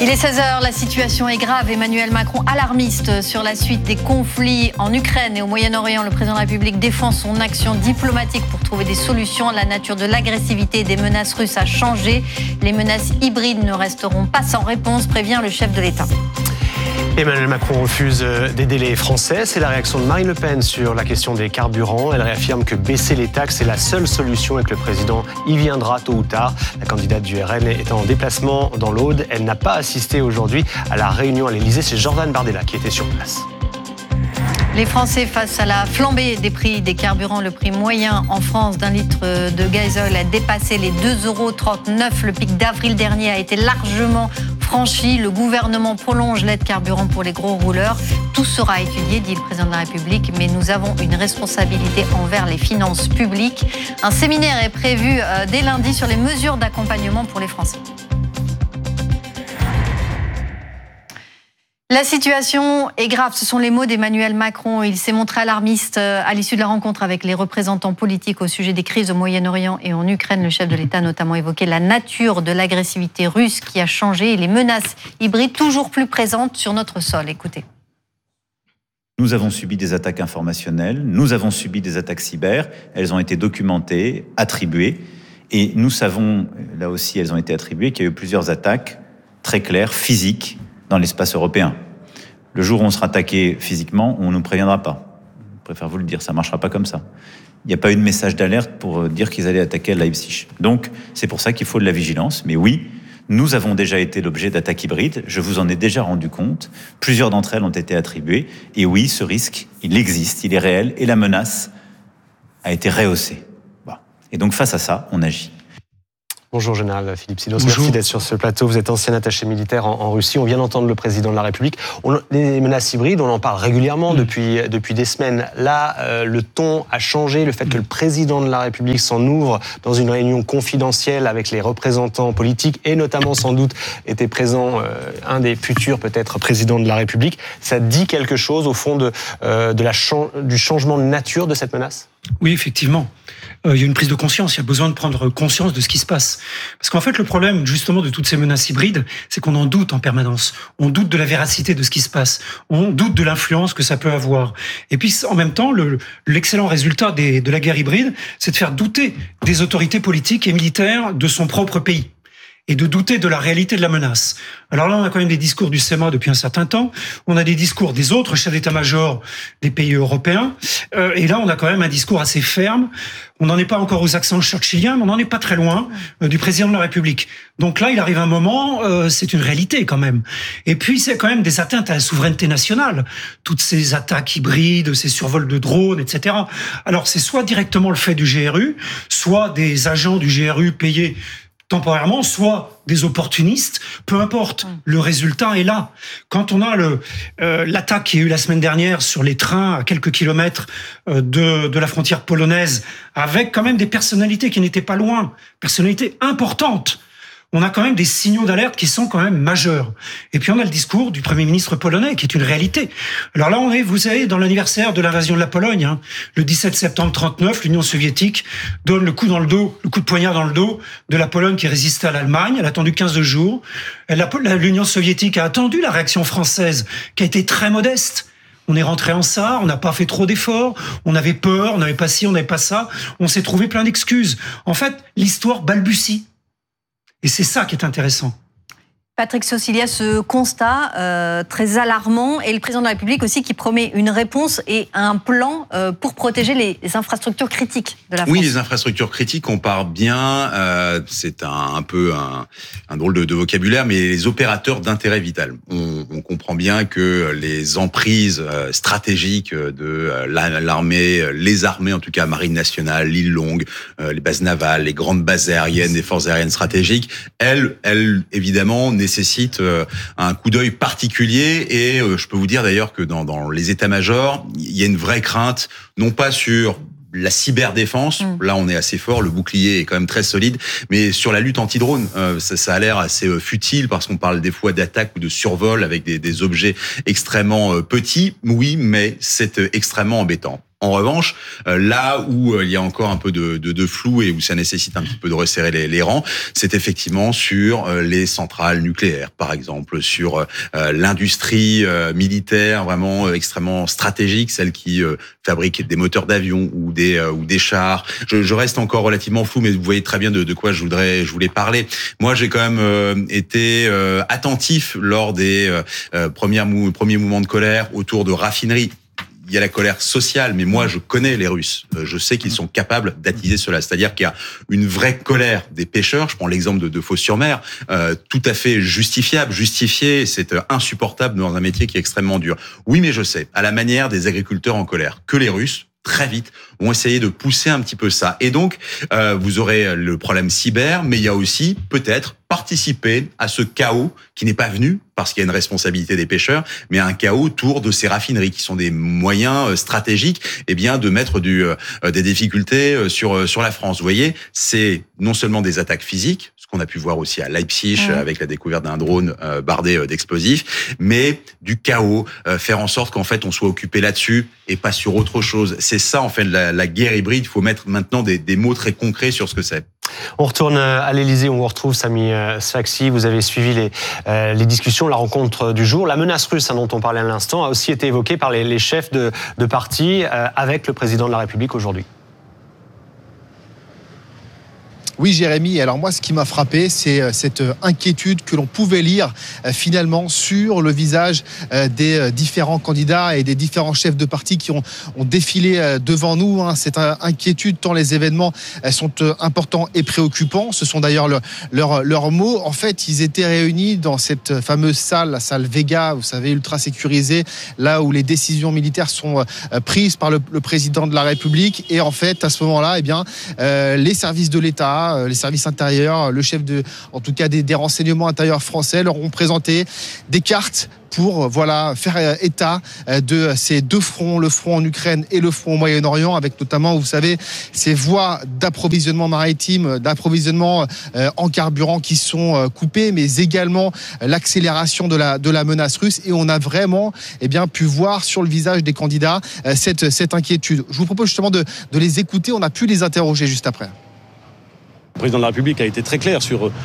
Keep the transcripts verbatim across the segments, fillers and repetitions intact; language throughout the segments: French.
Il est seize heures, la situation est grave. Emmanuel Macron alarmiste sur la suite des conflits en Ukraine et au Moyen-Orient. Le président de la République défend son action diplomatique pour trouver des solutions. La nature de l'agressivité et des menaces russes a changé. Les menaces hybrides ne resteront pas sans réponse, prévient le chef de l'État. Emmanuel Macron refuse d'aider les Français. C'est la réaction de Marine Le Pen sur la question des carburants. Elle réaffirme que baisser les taxes est la seule solution et que le président y viendra tôt ou tard. La candidate du R N est en déplacement dans l'Aude. Elle n'a pas assisté aujourd'hui à la réunion à l'Élysée. C'est Jordan Bardella qui était sur place. Les Français face à la flambée des prix des carburants. Le prix moyen en France d'un litre de gazole a dépassé les deux euros trente-neuf. Le pic d'avril dernier a été largement franchi. Le gouvernement prolonge l'aide carburant pour les gros rouleurs. Tout sera étudié, dit le président de la République, mais nous avons une responsabilité envers les finances publiques. Un séminaire est prévu dès lundi sur les mesures d'accompagnement pour les Français. La situation est grave, ce sont les mots d'Emmanuel Macron. Il s'est montré alarmiste à l'issue de la rencontre avec les représentants politiques au sujet des crises au Moyen-Orient et en Ukraine. Le chef de l'État a notamment évoqué la nature de l'agressivité russe qui a changé et les menaces hybrides toujours plus présentes sur notre sol. Écoutez. Nous avons subi des attaques informationnelles, nous avons subi des attaques cyber, elles ont été documentées, attribuées, et nous savons, là aussi elles ont été attribuées, qu'il y a eu plusieurs attaques très claires, physiques, dans l'espace européen. Le jour où on sera attaqué physiquement, on ne nous préviendra pas. Je préfère vous le dire, ça ne marchera pas comme ça. Il n'y a pas eu de message d'alerte pour dire qu'ils allaient attaquer à Leipzig. Donc, c'est pour ça qu'il faut de la vigilance. Mais oui, nous avons déjà été l'objet d'attaques hybrides. Je vous en ai déjà rendu compte. Plusieurs d'entre elles ont été attribuées. Et oui, ce risque, il existe, il est réel. Et la menace a été rehaussée. Voilà. Et donc, face à ça, on agit. Bonjour Général Philippe Sidos, merci d'être sur ce plateau. Vous êtes ancien attaché militaire en, en Russie. On vient d'entendre le président de la République. On, les menaces hybrides, on en parle régulièrement mmh. depuis, depuis des semaines. Là, euh, le ton a changé. Le fait que le président de la République s'en ouvre dans une réunion confidentielle avec les représentants politiques et notamment sans doute était présent euh, un des futurs peut-être présidents de la République. Ça dit quelque chose au fond de, euh, de la chan- du changement de nature de cette menace ? Oui, effectivement. Euh, il y a une prise de conscience, il y a besoin de prendre conscience de ce qui se passe. Parce qu'en fait, le problème, justement, de toutes ces menaces hybrides, c'est qu'on en doute en permanence. On doute de la véracité de ce qui se passe. On doute de l'influence que ça peut avoir. Et puis, en même temps, le, l'excellent résultat des, de la guerre hybride, c'est de faire douter des autorités politiques et militaires de son propre pays. Et de douter de la réalité de la menace. Alors là, on a quand même des discours du S E M A depuis un certain temps. On a des discours des autres chefs d'état-major des pays européens. Euh, et là, on a quand même un discours assez ferme. On n'en est pas encore aux accents churchilliens, mais on n'en est pas très loin euh, du président de la République. Donc là, il arrive un moment, euh, c'est une réalité quand même. Et puis, c'est quand même des atteintes à la souveraineté nationale. Toutes ces attaques hybrides, ces survols de drones, et cetera. Alors, c'est soit directement le fait du G R U, soit des agents du G R U payés temporairement, soit des opportunistes, peu importe, le résultat est là. Quand on a le, euh, l'attaque qu'il y a eu la semaine dernière sur les trains à quelques kilomètres euh, de, de la frontière polonaise, avec quand même des personnalités qui n'étaient pas loin, personnalités importantes, on a quand même des signaux d'alerte qui sont quand même majeurs. Et puis on a le discours du Premier ministre polonais, qui est une réalité. Alors là, on est, vous savez, dans l'anniversaire de l'invasion de la Pologne. Hein. Le dix-sept septembre trente-neuf, l'Union soviétique donne le coup dans le dos, le coup de poignard dans le dos de la Pologne qui résistait à l'Allemagne. Elle a attendu quinze jours. Elle a, L'Union soviétique a attendu la réaction française, qui a été très modeste. On est rentré en ça, on n'a pas fait trop d'efforts, on avait peur, on n'avait pas ci, on n'avait pas ça. On s'est trouvé plein d'excuses. En fait, l'histoire balbutie. Et c'est ça qui est intéressant. Patrick Saucilia, ce constat euh, très alarmant et le président de la République aussi qui promet une réponse et un plan euh, pour protéger les, les infrastructures critiques de la France. Oui, les infrastructures critiques, on part bien, euh, c'est un, un peu un, un drôle de, de vocabulaire, mais les opérateurs d'intérêt vital. On, on comprend bien que les emprises euh, stratégiques de euh, l'armée, les armées en tout cas, Marine nationale, l'île Longue, euh, les bases navales, les grandes bases aériennes, les forces aériennes stratégiques, elles, elles évidemment, nécessite euh, un coup d'œil particulier et euh, je peux vous dire d'ailleurs que dans, dans les états-majors, il y a une vraie crainte, non pas sur la cyberdéfense, mmh. là on est assez fort, le bouclier est quand même très solide, mais sur la lutte anti-drone, euh, ça, ça a l'air assez euh, futile parce qu'on parle des fois d'attaques ou de survol avec des, des objets extrêmement euh, petits, oui, mais c'est euh, extrêmement embêtant. En revanche, là où il y a encore un peu de, de, de flou et où ça nécessite un petit peu de resserrer les, les rangs, c'est effectivement sur les centrales nucléaires, par exemple, sur euh, l'industrie euh, militaire vraiment euh, extrêmement stratégique, celle qui euh, fabrique des moteurs d'avion ou des euh, ou des chars. Je, je reste encore relativement flou, mais vous voyez très bien de, de quoi je voudrais je voulais parler. Moi, j'ai quand même euh, été euh, attentif lors des euh, premières mou- premiers mouvements de colère autour de raffineries. Il y a la colère sociale, mais moi, je connais les Russes. Je sais qu'ils sont capables d'attiser cela. C'est-à-dire qu'il y a une vraie colère des pêcheurs. Je prends l'exemple de, de Fos-sur-Mer, euh, tout à fait justifiable, justifié. C'est insupportable dans un métier qui est extrêmement dur. Oui, mais je sais, à la manière des agriculteurs en colère, que les Russes, très vite, vont essayer de pousser un petit peu ça. Et donc, euh, vous aurez le problème cyber, mais il y a aussi peut-être participer à ce chaos qui n'est pas venu parce qu'il y a une responsabilité des pêcheurs, mais un chaos autour de ces raffineries qui sont des moyens stratégiques, eh bien, de mettre du, euh, des difficultés sur sur la France. Vous voyez, c'est non seulement des attaques physiques, ce qu'on a pu voir aussi à Leipzig mmh. avec la découverte d'un drone euh, bardé d'explosifs, mais du chaos, euh, faire en sorte qu'en fait on soit occupé là-dessus et pas sur autre chose. C'est ça en fait la, la guerre hybride. Il faut mettre maintenant des, des mots très concrets sur ce que c'est. On retourne à l'Élysée, on vous retrouve Sami Sfaxi. Vous avez suivi les, euh, les discussions, la rencontre du jour. La menace russe, hein, dont on parlait à l'instant, a aussi été évoquée par les, les chefs de, de parti euh, avec le président de la République aujourd'hui. Oui, Jérémy. Alors moi, ce qui m'a frappé, c'est cette inquiétude que l'on pouvait lire finalement sur le visage des différents candidats et des différents chefs de parti qui ont, ont défilé devant nous. Cette inquiétude, tant les événements sont importants et préoccupants. Ce sont d'ailleurs leurs leur, leur mots. En fait, ils étaient réunis dans cette fameuse salle, la salle Vega, vous savez, ultra sécurisée, là où les décisions militaires sont prises par le, le président de la République. Et en fait, à ce moment-là, eh bien, euh, les services de l'État, les services intérieurs, le chef de, en tout cas des, des renseignements intérieurs français leur ont présenté des cartes pour voilà faire état de ces deux fronts, le front en Ukraine et le front au Moyen-Orient, avec notamment, vous savez, ces voies d'approvisionnement maritime, d'approvisionnement en carburant qui sont coupées, mais également l'accélération de la de la menace russe. Et on a vraiment, eh bien, pu voir sur le visage des candidats cette cette inquiétude. Je vous propose justement de de les écouter. On a pu les interroger juste après. Le président de la République a été très clair sur euh,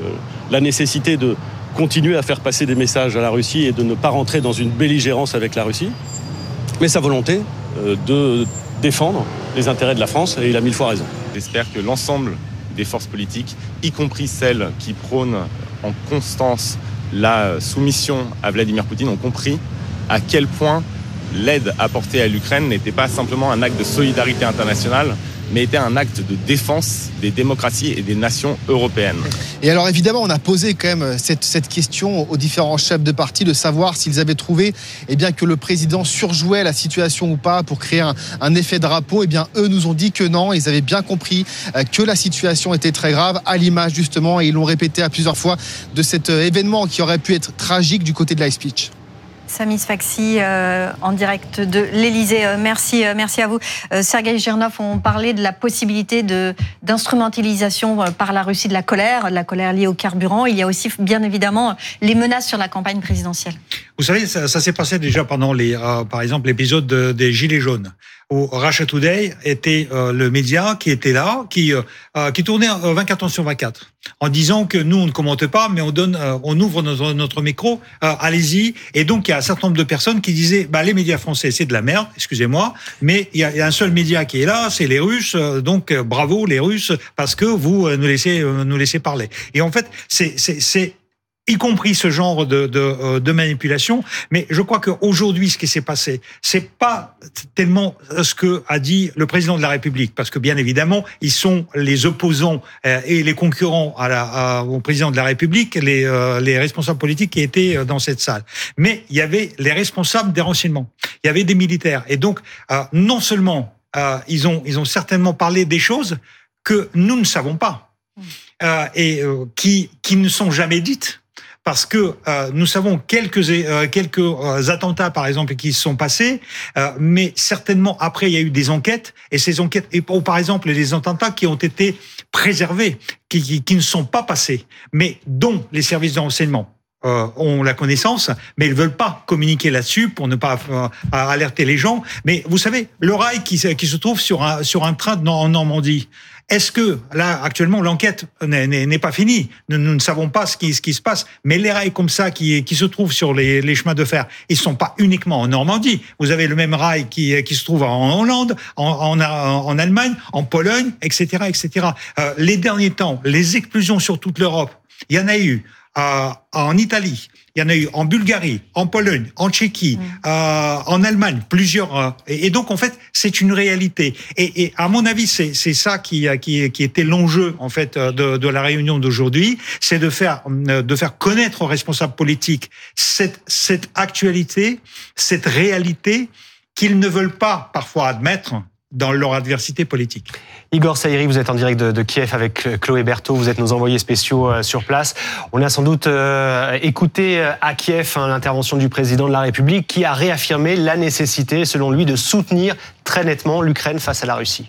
la nécessité de continuer à faire passer des messages à la Russie et de ne pas rentrer dans une belligérance avec la Russie, mais sa volonté euh, de défendre les intérêts de la France, et il a mille fois raison. J'espère que l'ensemble des forces politiques, y compris celles qui prônent en constance la soumission à Vladimir Poutine, ont compris à quel point l'aide apportée à l'Ukraine n'était pas simplement un acte de solidarité internationale, mais était un acte de défense des démocraties et des nations européennes. Et alors évidemment, on a posé quand même cette, cette question aux différents chefs de parti de savoir s'ils avaient trouvé eh bien, que le président surjouait la situation ou pas pour créer un, un effet drapeau. Eh bien, eux nous ont dit que non, ils avaient bien compris que la situation était très grave, à l'image justement, et ils l'ont répété à plusieurs fois, de cet événement qui aurait pu être tragique du côté de la Leipzig. Sami Sfaxi, euh, en direct de l'Élysée. Euh, merci, euh, merci à vous. Euh, Sergueï Girnov, on parlait de la possibilité de, d'instrumentalisation par la Russie de la colère, de la colère liée au carburant. Il y a aussi, bien évidemment, les menaces sur la campagne présidentielle. Vous savez, ça, ça s'est passé déjà pendant, les, euh, par exemple, l'épisode de, des Gilets jaunes, où Russia Today était euh, le média qui était là, qui, euh, qui tournait vingt-quatre heures sur vingt-quatre, en disant que nous, on ne commente pas, mais on donne, euh, on ouvre notre, notre micro, euh, allez-y. Et donc, il y a un certain nombre de personnes qui disaient, bah, les médias français, c'est de la merde, excusez-moi, mais il y a, il y a un seul média qui est là, c'est les Russes, euh, donc euh, bravo les Russes, parce que vous euh, nous laissez, euh, nous laissez parler. Et en fait, c'est, c'est, c'est y compris ce genre de, de, de manipulation. Mais je crois qu'aujourd'hui, ce qui s'est passé, c'est pas tellement ce que a dit le président de la République, parce que bien évidemment, ils sont les opposants et les concurrents à la, à, au président de la République, les, euh, les responsables politiques qui étaient dans cette salle. Mais il y avait les responsables des renseignements, il y avait des militaires. Et donc, euh, non seulement euh, ils ont, ils ont certainement parlé des choses que nous ne savons pas, euh, et euh, qui, qui ne sont jamais dites. Parce que euh, nous savons quelques euh, quelques euh, attentats, par exemple, qui se sont passés, euh, mais certainement après il y a eu des enquêtes, et ces enquêtes, et ou par exemple les attentats qui ont été préservés, qui, qui, qui ne sont pas passés, mais dont les services de renseignement euh, ont la connaissance, mais ils veulent pas communiquer là-dessus pour ne pas euh, alerter les gens. Mais vous savez, le rail qui, qui se trouve sur un, sur un train en Normandie, est-ce que, là, actuellement, l'enquête n'est, n'est, n'est pas finie. Nous, nous ne savons pas ce qui, ce qui se passe. Mais les rails comme ça qui, qui se trouvent sur les, les chemins de fer, ils ne sont pas uniquement en Normandie. Vous avez le même rail qui, qui se trouve en Hollande, en, en, en Allemagne, en Pologne, et cetera, et cetera. Euh, les derniers temps, les explosions sur toute l'Europe, il y en a eu euh, en Italie, il y en a eu en Bulgarie, en Pologne, en Tchéquie, mmh. euh, en Allemagne, plusieurs. Euh, et, et donc, en fait, c'est une réalité. Et, et à mon avis, c'est, c'est ça qui, qui, qui était l'enjeu, en fait, de, de la réunion d'aujourd'hui, c'est de faire, de faire connaître aux responsables politiques cette, cette actualité, cette réalité qu'ils ne veulent pas parfois admettre dans leur adversité politique. Igor Saïri, vous êtes en direct de, de Kiev avec Chloé Berthaud, vous êtes nos envoyés spéciaux euh, sur place. On a sans doute euh, écouté à Kiev hein, l'intervention du président de la République qui a réaffirmé la nécessité, selon lui, de soutenir très nettement l'Ukraine face à la Russie.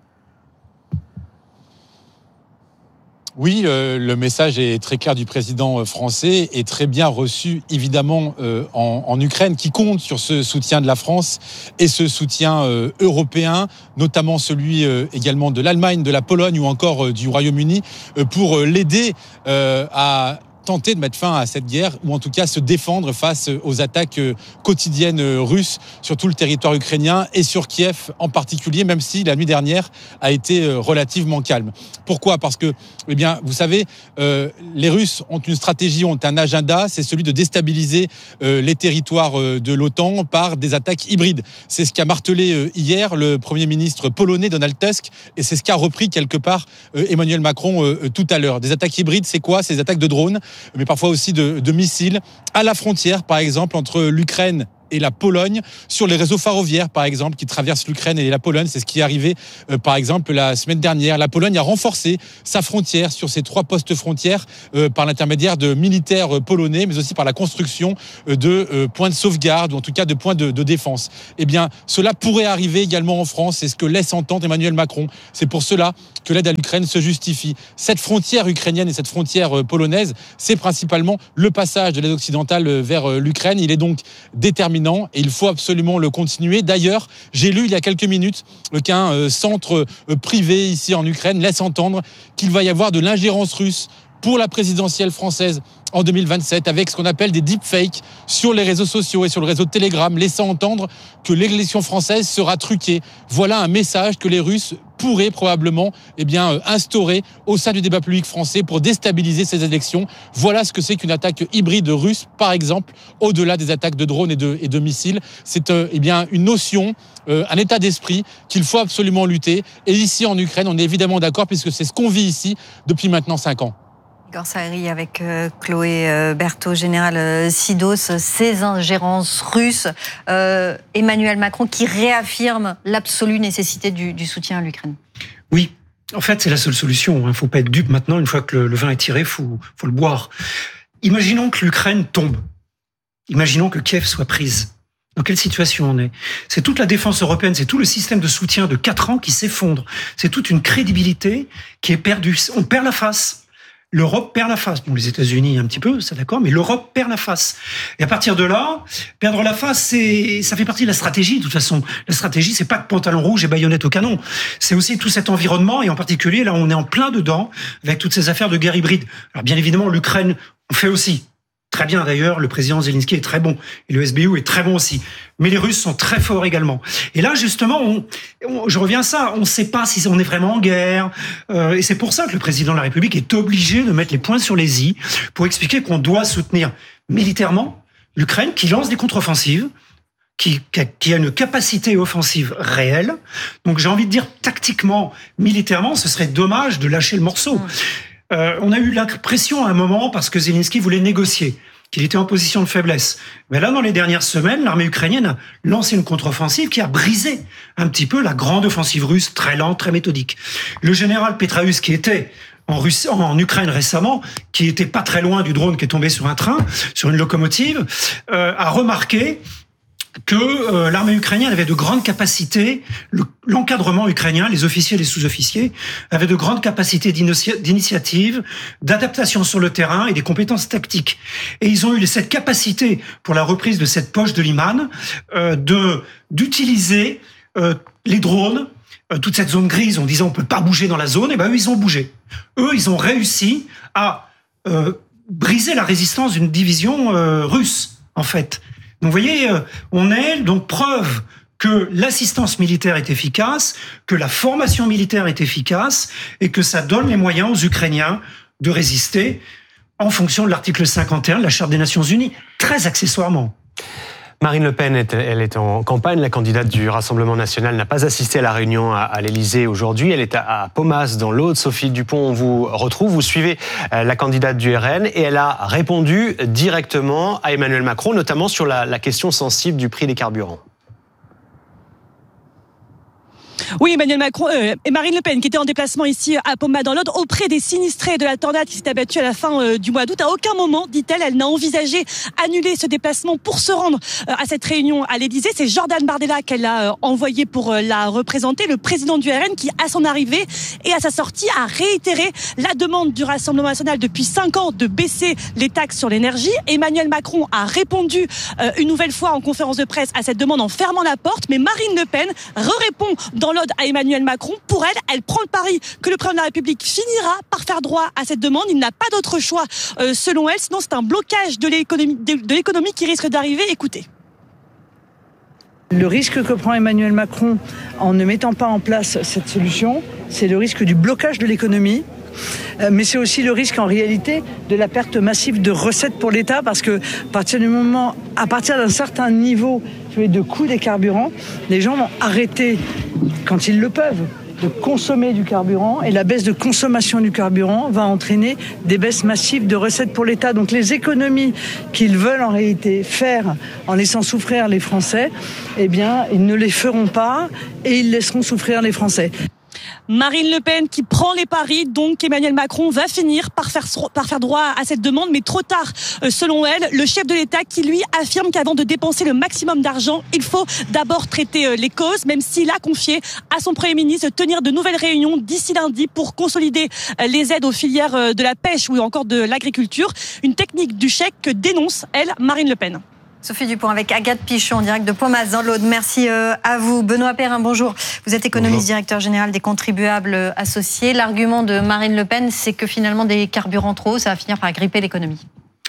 Oui, euh, le message est très clair du président français et très bien reçu, évidemment, euh, en, en Ukraine, qui compte sur ce soutien de la France et ce soutien euh, européen, notamment celui euh, également de l'Allemagne, de la Pologne ou encore euh, du Royaume-Uni, euh, pour euh, l'aider euh, à tenter de mettre fin à cette guerre, ou en tout cas se défendre face aux attaques quotidiennes russes sur tout le territoire ukrainien et sur Kiev en particulier, même si la nuit dernière a été relativement calme. Pourquoi ? Parce que, eh bien, vous savez, euh, les Russes ont une stratégie, ont un agenda, c'est celui de déstabiliser euh, les territoires de l'OTAN par des attaques hybrides. C'est ce qu'a martelé euh, hier le Premier ministre polonais Donald Tusk, et c'est ce qu'a repris quelque part euh, Emmanuel Macron euh, tout à l'heure. Des attaques hybrides, c'est quoi ? C'est des attaques de drones, mais parfois aussi de, de missiles, à la frontière, par exemple, entre l'Ukraine et la Pologne, sur les réseaux ferroviaires, par exemple, qui traversent l'Ukraine et la Pologne. C'est ce qui est arrivé, euh, par exemple, la semaine dernière. La Pologne a renforcé sa frontière sur ces trois postes frontières euh, par l'intermédiaire de militaires polonais, mais aussi par la construction euh, de euh, points de sauvegarde, ou en tout cas de points de, de défense. Eh bien, cela pourrait arriver également en France, c'est ce que laisse entendre Emmanuel Macron. C'est pour cela que l'aide à l'Ukraine se justifie. Cette frontière ukrainienne et cette frontière polonaise, c'est principalement le passage de l'aide occidentale vers l'Ukraine. Il est donc déterminé et il faut absolument le continuer. D'ailleurs, j'ai lu il y a quelques minutes qu'un centre privé ici en Ukraine laisse entendre qu'il va y avoir de l'ingérence russe pour la présidentielle française en deux mille vingt-sept, avec ce qu'on appelle des deepfakes sur les réseaux sociaux et sur le réseau Telegram, laissant entendre que l'élection française sera truquée. Voilà un message que les Russes pourraient probablement eh bien, instaurer au sein du débat public français pour déstabiliser ces élections. Voilà ce que c'est qu'une attaque hybride russe, par exemple, au-delà des attaques de drones et de, et de missiles. C'est euh, eh bien, une notion, euh, un état d'esprit qu'il faut absolument lutter. Et ici, en Ukraine, on est évidemment d'accord, puisque c'est ce qu'on vit ici depuis maintenant cinq ans. Igor Saïri avec euh, Chloé euh, Berthaud, général euh, Sidos, ces ingérences russes. Euh, Emmanuel Macron qui réaffirme l'absolue nécessité du, du soutien à l'Ukraine. Oui, en fait, c'est la seule solution. Il ne faut pas être dupe maintenant. Une fois que le, le vin est tiré, il faut, faut le boire. Imaginons que l'Ukraine tombe. Imaginons que Kiev soit prise. Dans quelle situation on est ? C'est toute la défense européenne, c'est tout le système de soutien de quatre ans qui s'effondre. C'est toute une crédibilité qui est perdue. On perd la face. L'Europe perd la face. Bon, les États-Unis un petit peu, c'est d'accord, mais l'Europe perd la face. Et à partir de là, perdre la face, c'est, ça fait partie de la stratégie. De toute façon, la stratégie, c'est pas que pantalon rouge et baïonnette au canon. C'est aussi tout cet environnement, et en particulier, là, on est en plein dedans, avec toutes ces affaires de guerre hybride. Alors, bien évidemment, l'Ukraine, on fait aussi. Très bien d'ailleurs, le président Zelensky est très bon, et le S B U est très bon aussi. Mais les Russes sont très forts également. Et là, justement, on, on, je reviens à ça, on ne sait pas si on est vraiment en guerre. Euh, et c'est pour ça que le président de la République est obligé de mettre les points sur les i pour expliquer qu'on doit soutenir militairement l'Ukraine qui lance des contre-offensives, qui, qui a une capacité offensive réelle. Donc j'ai envie de dire, tactiquement, militairement, ce serait dommage de lâcher le morceau. Mmh. Euh, on a eu l'impression à un moment, parce que Zelensky voulait négocier, qu'il était en position de faiblesse. Mais là, dans les dernières semaines, l'armée ukrainienne a lancé une contre-offensive qui a brisé un petit peu la grande offensive russe, très lente, très méthodique. Le général Petraeus, qui était en, Russie, en Ukraine récemment, qui était pas très loin du drone qui est tombé sur un train, sur une locomotive, euh, a remarqué que euh, l'armée ukrainienne avait de grandes capacités, le, l'encadrement ukrainien, les officiers et les sous-officiers, avaient de grandes capacités d'initia- d'initiative, d'adaptation sur le terrain et des compétences tactiques. Et ils ont eu cette capacité, pour la reprise de cette poche de Liman, euh, de, d'utiliser euh, les drones, euh, toute cette zone grise, en disant on peut pas bouger dans la zone, et ben eux, ils ont bougé. Eux, ils ont réussi à euh, briser la résistance d'une division euh, russe, en fait. Donc, vous voyez, on est donc preuve que l'assistance militaire est efficace, que la formation militaire est efficace et que ça donne les moyens aux Ukrainiens de résister en fonction de l'article cinquante et un de la Charte des Nations Unies, très accessoirement. Marine Le Pen, elle est en campagne. La candidate du Rassemblement national n'a pas assisté à la réunion à l'Élysée aujourd'hui. Elle est à Paumas, dans l'Aude. Sophie Dupont, on vous retrouve. Vous suivez la candidate du R N et elle a répondu directement à Emmanuel Macron, notamment sur la, la question sensible du prix des carburants. Oui, Emmanuel Macron euh, et Marine Le Pen qui étaient en déplacement ici à Paumas dans l'Aude auprès des sinistrés de la tornade qui s'est abattue à la fin euh, du mois d'août. À aucun moment, dit-elle, elle n'a envisagé annuler ce déplacement pour se rendre euh, à cette réunion à l'Élysée. C'est Jordan Bardella qu'elle a euh, envoyé pour euh, la représenter, le président du R N qui, à son arrivée et à sa sortie, a réitéré la demande du Rassemblement national depuis cinq ans de baisser les taxes sur l'énergie. Emmanuel Macron a répondu euh, une nouvelle fois en conférence de presse à cette demande en fermant la porte, mais Marine Le Pen re-répond dans l'Aude à Emmanuel Macron. Pour elle, elle prend le pari que le président de la République finira par faire droit à cette demande. Il n'a pas d'autre choix euh, selon elle, sinon c'est un blocage de l'économie, de, de l'économie qui risque d'arriver. Écoutez. Le risque que prend Emmanuel Macron en ne mettant pas en place cette solution, c'est le risque du blocage de l'économie. Mais c'est aussi le risque en réalité de la perte massive de recettes pour l'État, parce que à partir du moment, à partir d'un certain niveau de coût des carburants, les gens vont arrêter, quand ils le peuvent, de consommer du carburant, et la baisse de consommation du carburant va entraîner des baisses massives de recettes pour l'État. Donc les économies qu'ils veulent en réalité faire en laissant souffrir les Français, eh bien ils ne les feront pas et ils laisseront souffrir les Français. Marine Le Pen qui prend les paris, donc Emmanuel Macron va finir par faire, par faire droit à cette demande, mais trop tard selon elle. Le chef de l'État qui lui affirme qu'avant de dépenser le maximum d'argent, il faut d'abord traiter les causes, même s'il a confié à son Premier ministre de tenir de nouvelles réunions d'ici lundi pour consolider les aides aux filières de la pêche ou encore de l'agriculture. Une technique du chèque que dénonce, elle, Marine Le Pen. Sophie Dupont avec Agathe Pichon en direct de Paumas dans l'Aude. Merci à vous. Benoît Perrin, bonjour. Vous êtes économiste, bonjour. Directeur général des contribuables associés. L'argument de Marine Le Pen, c'est que finalement des carburants trop, ça va finir par gripper l'économie.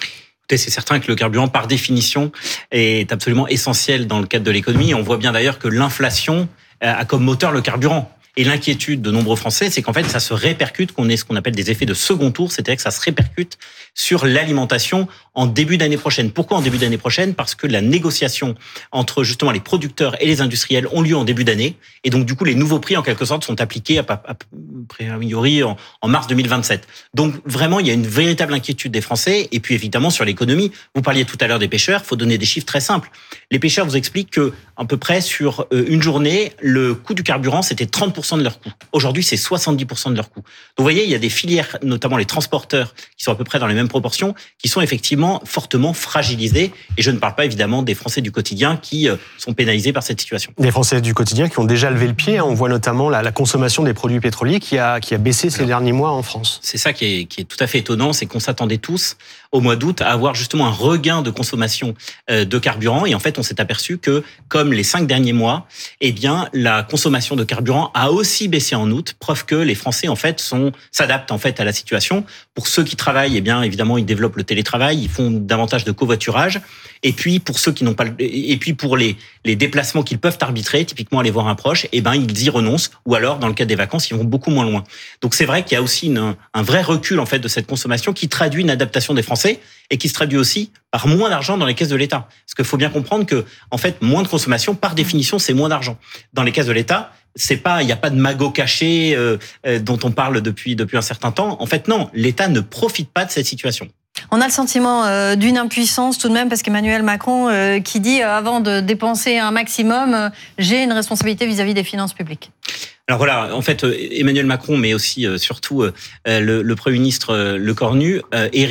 C'est certain que le carburant, par définition, est absolument essentiel dans le cadre de l'économie. On voit bien d'ailleurs que l'inflation a comme moteur le carburant. Et l'inquiétude de nombreux Français, c'est qu'en fait, ça se répercute, qu'on ait ce qu'on appelle des effets de second tour, c'est-à-dire que ça se répercute sur l'alimentation en début d'année prochaine. Pourquoi en début d'année prochaine ? Parce que la négociation entre justement les producteurs et les industriels ont lieu en début d'année, et donc du coup, les nouveaux prix, en quelque sorte, sont appliqués à, à, à priori en, en mars deux mille vingt-sept. Donc vraiment, il y a une véritable inquiétude des Français, et puis évidemment sur l'économie. Vous parliez tout à l'heure des pêcheurs, il faut donner des chiffres très simples. Les pêcheurs vous expliquent que à peu près sur une journée, le coût du carburant, c'était trente pour cent de leur coût. Aujourd'hui, c'est soixante-dix pour cent de leur coût. Donc, vous voyez, il y a des filières, notamment les transporteurs, qui sont à peu près dans les mêmes proportions, qui sont effectivement fortement fragilisés. Et je ne parle pas évidemment des Français du quotidien qui sont pénalisés par cette situation. Des Français du quotidien qui ont déjà levé le pied. On voit notamment la, la consommation des produits pétroliers qui a, qui a baissé ces Alors, derniers mois en France. C'est ça qui est, qui est tout à fait étonnant, c'est qu'on s'attendait tous au mois d'août à avoir justement un regain de consommation de carburant. Et en fait, on s'est aperçu que, comme les cinq derniers mois, eh bien, la consommation de carburant a aussi baissé en août. Preuve que les Français, en fait, sont, s'adaptent, en fait, à la situation. Pour ceux qui travaillent, eh bien, évidemment, ils développent le télétravail, ils font davantage de covoiturage. Et puis, pour ceux qui n'ont pas, et puis pour les, les déplacements qu'ils peuvent arbitrer, typiquement aller voir un proche, eh ben, ils y renoncent. Ou alors, dans le cadre des vacances, ils vont beaucoup moins loin. Donc, c'est vrai qu'il y a aussi une, un vrai recul, en fait, de cette consommation qui traduit une adaptation des Français et qui se traduit aussi par moins d'argent dans les caisses de l'État. Parce qu'il faut bien comprendre que, en fait, moins de consommation, par définition, c'est moins d'argent. Dans les caisses de l'État, c'est pas, il n'y a pas de magot caché euh, euh, dont on parle depuis depuis un certain temps. En fait, non, l'État ne profite pas de cette situation. On a le sentiment euh, d'une impuissance tout de même, parce qu'Emmanuel Macron euh, qui dit euh, avant de dépenser un maximum, euh, j'ai une responsabilité vis-à-vis des finances publiques. Alors voilà, en fait, Emmanuel Macron, mais aussi euh, surtout euh, le, le Premier ministre euh, Lecornu, euh, hérite en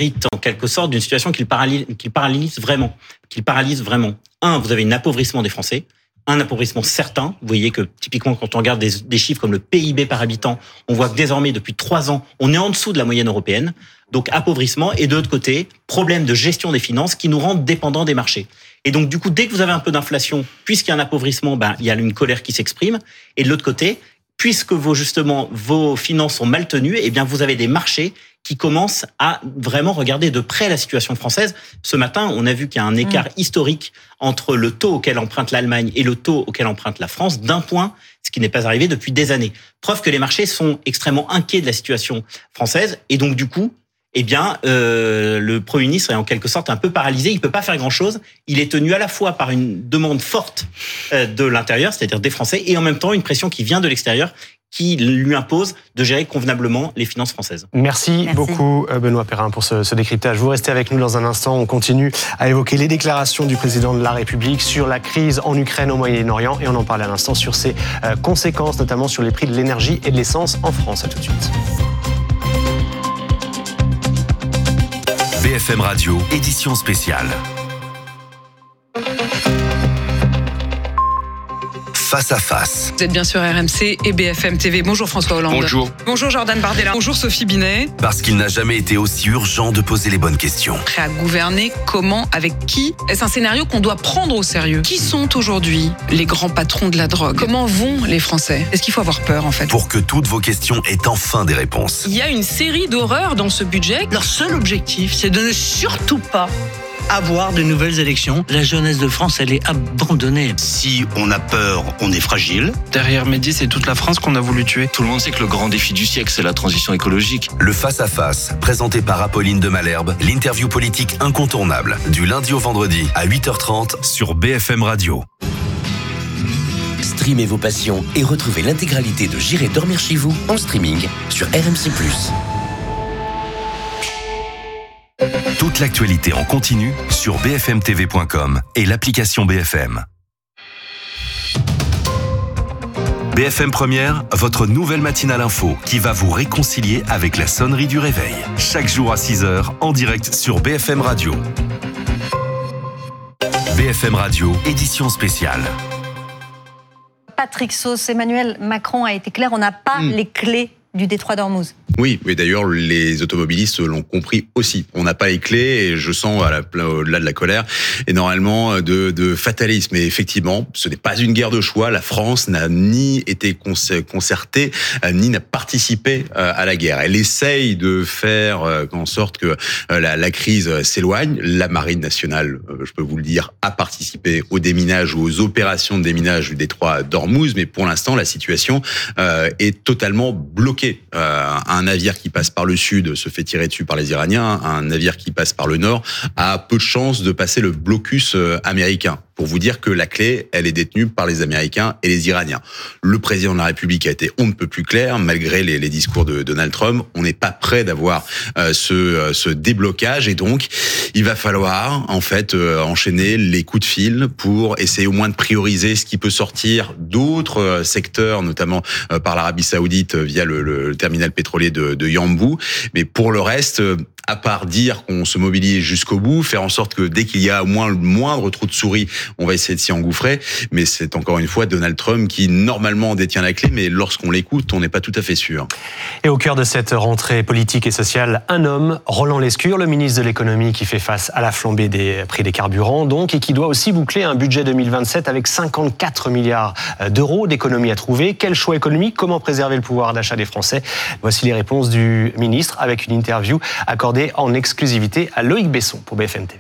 quelque sorte d'une situation qui le paralyse, qui le paralyse vraiment. Qui le paralyse vraiment. Un, vous avez un appauvrissement des Français. Un appauvrissement certain. Vous voyez que typiquement, quand on regarde des, des chiffres comme le P I B par habitant, on voit que désormais, depuis trois ans, on est en dessous de la moyenne européenne. Donc appauvrissement. Et de l'autre côté, problème de gestion des finances qui nous rendent dépendants des marchés. Et donc du coup, dès que vous avez un peu d'inflation, puisqu'il y a un appauvrissement, ben il y a une colère qui s'exprime. Et de l'autre côté, puisque vos justement vos finances sont mal tenues, eh bien vous avez des marchés qui commencent à vraiment regarder de près la situation française. Ce matin, on a vu qu'il y a un écart mmh. historique entre le taux auquel emprunte l'Allemagne et le taux auquel emprunte la France d'un point, ce qui n'est pas arrivé depuis des années. Preuve que les marchés sont extrêmement inquiets de la situation française et donc du coup, eh bien, euh, le Premier ministre est en quelque sorte un peu paralysé. Il peut pas faire grand-chose. Il est tenu à la fois par une demande forte euh, de l'intérieur, c'est-à-dire des Français, et en même temps une pression qui vient de l'extérieur, qui lui impose de gérer convenablement les finances françaises. Merci, Merci. beaucoup Benoît Perrin pour ce, ce décryptage. Vous restez avec nous dans un instant. On continue à évoquer les déclarations du président de la République sur la crise en Ukraine, au Moyen-Orient, et on en parlait à l'instant sur ses euh, conséquences, notamment sur les prix de l'énergie et de l'essence en France. À tout de suite. B F M Radio, édition spéciale. Face à face. Vous êtes bien sur R M C et B F M T V. Bonjour François Hollande. Bonjour. Bonjour Jordan Bardella. Bonjour Sophie Binet. Parce qu'il n'a jamais été aussi urgent de poser les bonnes questions. Prêt à gouverner, comment, avec qui? Est-ce un scénario qu'on doit prendre au sérieux? Qui sont aujourd'hui les grands patrons de la drogue? Comment vont les Français? Est-ce qu'il faut avoir peur en fait? Pour que toutes vos questions aient enfin des réponses. Il y a une série d'horreurs dans ce budget. Leur seul objectif, c'est de ne surtout pas avoir de nouvelles élections. La jeunesse de France, elle est abandonnée. Si on a peur, on est fragile. Derrière Mehdi, c'est toute la France qu'on a voulu tuer. Tout le monde sait que le grand défi du siècle, c'est la transition écologique. Le face-à-face, présenté par Apolline de Malherbe, l'interview politique incontournable, du lundi au vendredi à huit heures trente sur B F M Radio. Streamez vos passions et retrouvez l'intégralité de J'irai dormir chez vous en streaming sur R M C plus. Toute l'actualité en continu sur b f m t v point com et l'application B F M. B F M Première, votre nouvelle matinale info qui va vous réconcilier avec la sonnerie du réveil. Chaque jour à six heures, en direct sur B F M Radio. B F M Radio, édition spéciale. Patrick Sauce, Emmanuel Macron a été clair, on n'a pas mmh. les clés du détroit d'Ormuz. Oui, mais d'ailleurs, les automobilistes l'ont compris aussi. On n'a pas les clés et je sens, à la, au-delà de la colère, énormément de, de fatalisme. Et effectivement, ce n'est pas une guerre de choix. La France n'a ni été concertée, ni n'a participé à la guerre. Elle essaye de faire en sorte que la, la crise s'éloigne. La Marine nationale, je peux vous le dire, a participé au déminage ou aux opérations de déminage du détroit d'Ormuz. Mais pour l'instant, la situation est totalement bloquée. Un navire qui passe par le sud se fait tirer dessus par les Iraniens. Un navire qui passe par le nord a peu de chances de passer le blocus américain. Pour vous dire que la clé, elle est détenue par les Américains et les Iraniens. Le président de la République a été on ne peut plus clair, malgré les, les discours de Donald Trump. On n'est pas prêt d'avoir euh, ce, euh, ce déblocage et donc il va falloir en fait euh, enchaîner les coups de fil pour essayer au moins de prioriser ce qui peut sortir d'autres euh, secteurs, notamment euh, par l'Arabie Saoudite euh, via le, le, le terminal pétrolier de, de Yanbu. Mais pour le reste, euh, à part dire qu'on se mobilise jusqu'au bout, faire en sorte que dès qu'il y a au moins le moindre trou de souris, on va essayer de s'y engouffrer. Mais c'est encore une fois Donald Trump qui normalement détient la clé, mais lorsqu'on l'écoute, on n'est pas tout à fait sûr. Et au cœur de cette rentrée politique et sociale, un homme, Roland Lescure, le ministre de l'économie qui fait face à la flambée des prix des carburants, donc, et qui doit aussi boucler un budget deux mille vingt-sept avec cinquante-quatre milliards d'euros d'économies à trouver. Quel choix économique? Comment préserver le pouvoir d'achat des Français? Voici les réponses du ministre avec une interview accordée en exclusivité à Loïc Besson pour B F M T V.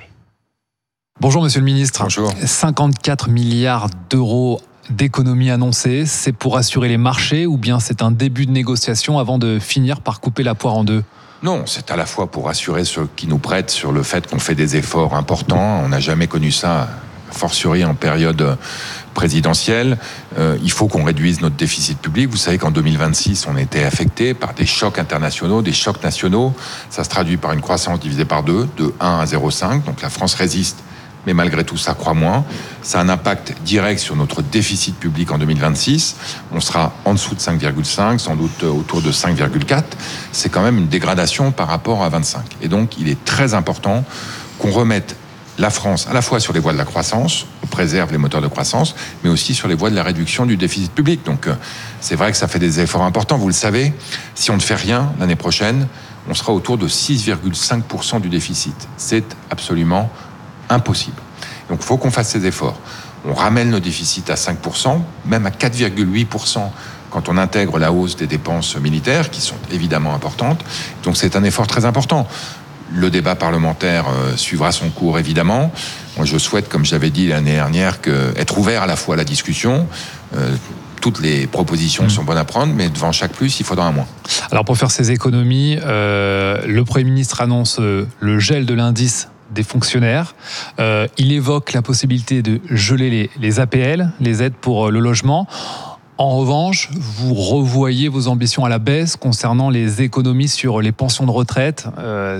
Bonjour Monsieur le Ministre. Bonjour. cinquante-quatre milliards d'euros d'économies annoncées, c'est pour assurer les marchés ou bien c'est un début de négociation avant de finir par couper la poire en deux? Non, c'est à la fois pour rassurer ceux qui nous prêtent sur le fait qu'on fait des efforts importants. On n'a jamais connu ça, fortiori en période présidentielle. Euh, il faut qu'on réduise notre déficit public. Vous savez qu'en deux mille vingt-six, on était affecté par des chocs internationaux, des chocs nationaux. Ça se traduit par une croissance divisée par deux, de un à zéro virgule cinq. Donc la France résiste mais malgré tout, ça croît moins. Ça a un impact direct sur notre déficit public en deux mille vingt-six. On sera en dessous de cinq virgule cinq, sans doute autour de cinq virgule quatre. C'est quand même une dégradation par rapport à vingt-cinq. Et donc, il est très important qu'on remette la France à la fois sur les voies de la croissance, on préserve les moteurs de croissance, mais aussi sur les voies de la réduction du déficit public. Donc, c'est vrai que ça fait des efforts importants. Vous le savez, si on ne fait rien l'année prochaine, on sera autour de six virgule cinq pour cent du déficit. C'est absolument impossible. Donc, il faut qu'on fasse ces efforts. On ramène le déficit à cinq pour cent, même à quatre virgule huit pour cent quand on intègre la hausse des dépenses militaires, qui sont évidemment importantes. Donc, c'est un effort très important. Le débat parlementaire euh, suivra son cours, évidemment. Moi, je souhaite, comme j'avais dit l'année dernière, que, être ouvert à la fois à la discussion. Euh, toutes les propositions mmh. sont bonnes à prendre, mais devant chaque plus, il faudra un moins. Alors, pour faire ces économies, euh, le Premier ministre annonce euh, le gel de l'indice des fonctionnaires. Euh, il évoque la possibilité de geler les, les A P L, les aides pour le logement. En revanche, vous revoyez vos ambitions à la baisse concernant les économies sur les pensions de retraite. Euh,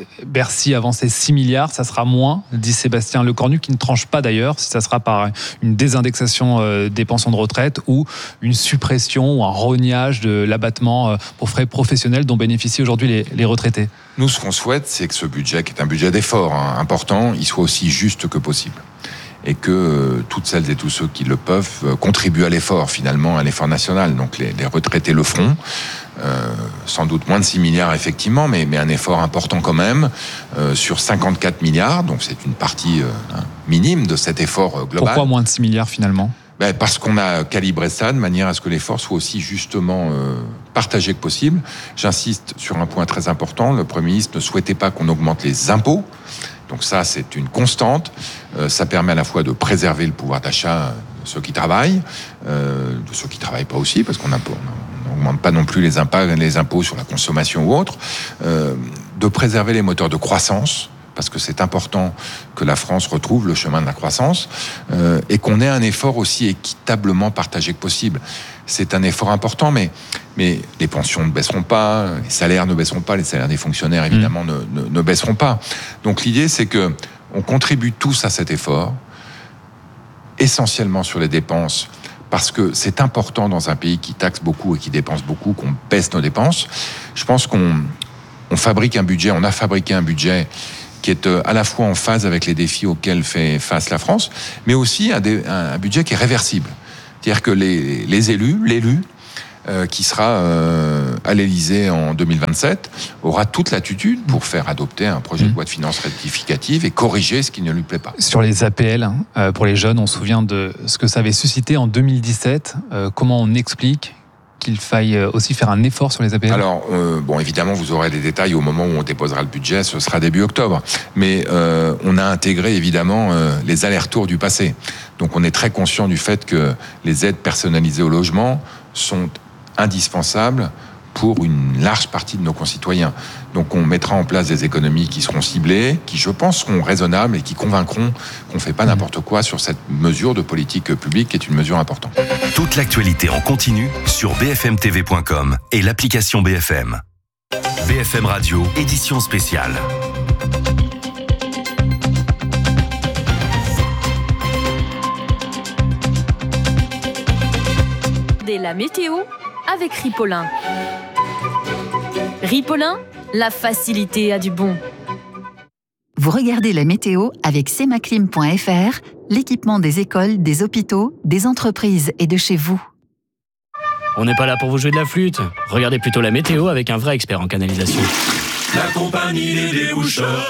Bercy avançait six milliards, ça sera moins, dit Sébastien Lecornu, qui ne tranche pas d'ailleurs si ça sera par une désindexation des pensions de retraite ou une suppression ou un rognage de l'abattement pour frais professionnels dont bénéficient aujourd'hui les, les retraités. Nous, ce qu'on souhaite, c'est que ce budget, qui est un budget d'effort hein, important, il soit aussi juste que possible. Et que euh, toutes celles et tous ceux qui le peuvent euh, contribuent à l'effort, finalement, à l'effort national. Donc les, les retraités le feront, euh, sans doute moins de six milliards, effectivement, mais, mais un effort important quand même, euh, sur cinquante-quatre milliards, donc c'est une partie euh, minime de cet effort global. Pourquoi moins de six milliards, finalement ? Ben parce qu'on a calibré ça de manière à ce que l'effort soit aussi justement euh, partagé que possible. J'insiste sur un point très important, le Premier ministre ne souhaitait pas qu'on augmente les impôts. Donc ça, c'est une constante. Euh, ça permet à la fois de préserver le pouvoir d'achat de ceux qui travaillent, euh, de ceux qui travaillent pas aussi, parce qu'on n'augmente pas non plus les impôts, les impôts sur la consommation ou autre, euh, de préserver les moteurs de croissance, parce que c'est important que la France retrouve le chemin de la croissance, euh, et qu'on ait un effort aussi équitablement partagé que possible. C'est un effort important, mais, mais les pensions ne baisseront pas, les salaires ne baisseront pas, les salaires des fonctionnaires, évidemment, mmh. ne, ne, ne baisseront pas. Donc l'idée, c'est que on contribue tous à cet effort, essentiellement sur les dépenses, parce que c'est important dans un pays qui taxe beaucoup et qui dépense beaucoup, qu'on baisse nos dépenses. Je pense qu'on on fabrique un budget, on a fabriqué un budget qui est à la fois en phase avec les défis auxquels fait face la France, mais aussi un, dé, un budget qui est réversible. C'est-à-dire que les, les élus, l'élu euh, qui sera euh, à l'Élysée en deux mille vingt-sept aura toute l'attitude pour faire adopter un projet de loi de finances rectificative et corriger ce qui ne lui plaît pas. Sur les A P L, euh, pour les jeunes, on se souvient de ce que ça avait suscité en deux mille dix-sept. Euh, comment on explique qu'il faille aussi faire un effort sur les A P L ? Alors, euh, bon, évidemment, vous aurez les détails au moment où on déposera le budget, ce sera début octobre. Mais euh, on a intégré, évidemment, euh, les allers-retours du passé. Donc, on est très conscient du fait que les aides personnalisées au logement sont indispensables pour une large partie de nos concitoyens. Donc on mettra en place des économies qui seront ciblées, qui je pense seront raisonnables et qui convaincront qu'on ne fait pas n'importe quoi sur cette mesure de politique publique qui est une mesure importante. Toute l'actualité en continu sur b f m t v point com et l'application B F M. B F M Radio, édition spéciale. Dès la météo avec Ripolin. Ripolin, la facilité a du bon. Vous regardez la météo avec semaclim point f r, l'équipement des écoles, des hôpitaux, des entreprises et de chez vous. On n'est pas là pour vous jouer de la flûte. Regardez plutôt la météo avec un vrai expert en canalisation. La compagnie des déboucheurs.